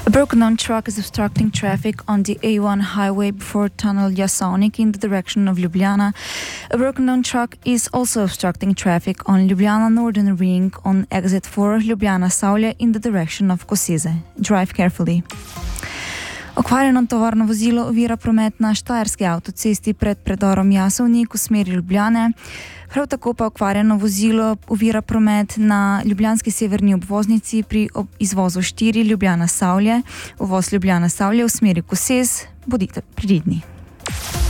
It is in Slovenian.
A broken-down truck is obstructing traffic on the A1 highway before tunnel Jasonic in the direction of Ljubljana. A broken-down truck is also obstructing traffic on Ljubljana Northern Ring on exit 4 Ljubljana Savlje in the direction of Kosice. Drive carefully. Okvarjeno tovorno vozilo ovira promet na Štajerski avtocesti pred predorom Jasovnik v smeri Ljubljane. Prav tako pa okvarjeno vozilo ovira promet na ljubljanski severni obvoznici pri izvozu 4 Ljubljana Savlje, uvoz Ljubljana Savlje v smeri Koses. Bodite pridni.